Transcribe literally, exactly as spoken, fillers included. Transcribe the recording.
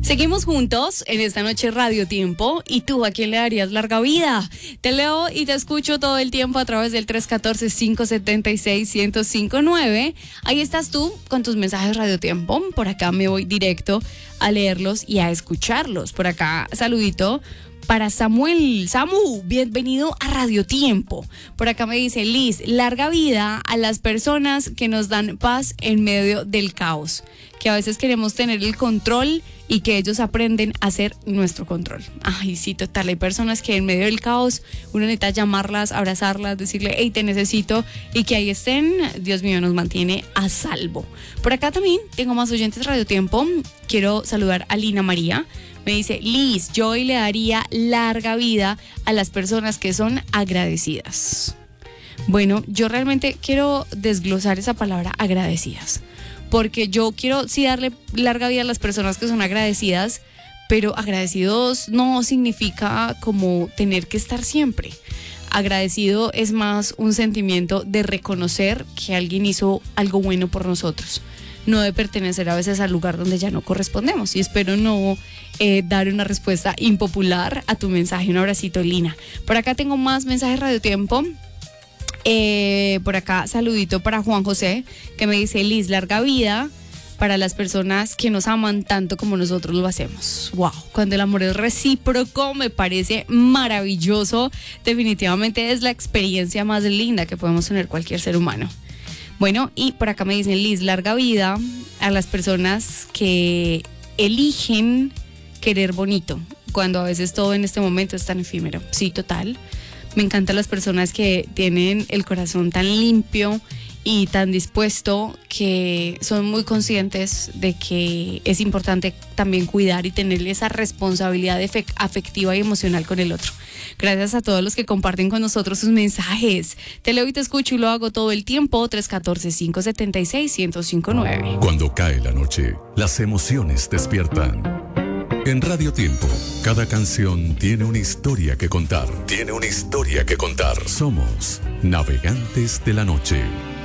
Seguimos juntos en esta noche Radio Tiempo. ¿Y tú a quién le darías larga vida? Te leo y te escucho todo el tiempo a través del tres uno cuatro, cinco siete seis, uno cero cinco nueve. Ahí estás tú con tus mensajes Radio Tiempo. Por acá me voy directo a leerlos y a escucharlos. Por acá, saludito para Samuel. Samu, bienvenido a Radio Tiempo. Por acá me dice Liz, larga vida a las personas que nos dan paz en medio del caos, que a veces queremos tener el control y que ellos aprenden a ser nuestro control. Ay, sí, total, hay personas que en medio del caos uno necesita llamarlas, abrazarlas, decirle, hey, te necesito, y que ahí estén. Dios mío, nos mantiene a salvo. Por acá también tengo más oyentes de Radio Tiempo. Quiero saludar a Lina María. Me dice, Liz, yo hoy le daría larga vida a las personas que son agradecidas. Bueno, yo realmente quiero desglosar esa palabra agradecidas, porque yo quiero sí darle larga vida a las personas que son agradecidas, pero agradecidos no significa como tener que estar siempre. Agradecido es más un sentimiento de reconocer que alguien hizo algo bueno por nosotros, no de pertenecer a veces al lugar donde ya no correspondemos. Y espero no eh, dar una respuesta impopular a tu mensaje. Un abracito, Lina. Por acá tengo más mensajes Radio Tiempo. Eh, por acá, saludito para Juan José, que me dice, Liz, larga vida para las personas que nos aman tanto como nosotros lo hacemos. Wow, cuando el amor es recíproco me parece maravilloso. Definitivamente es la experiencia más linda que podemos tener cualquier ser humano. Bueno, y por acá me dicen, Liz, larga vida a las personas que eligen querer bonito, cuando a veces todo en este momento es tan efímero. Sí, total. Me encantan las personas que tienen el corazón tan limpio y tan dispuesto, que son muy conscientes de que es importante también cuidar y tener esa responsabilidad afectiva y emocional con el otro. Gracias a todos los que comparten con nosotros sus mensajes. Te leo y te escucho y lo hago todo el tiempo. tres uno cuatro, cinco siete seis, uno cero cinco nueve. Cuando cae la noche, las emociones despiertan. En Radio Tiempo, cada canción tiene una historia que contar. Tiene una historia que contar. Somos Navegantes de la Noche.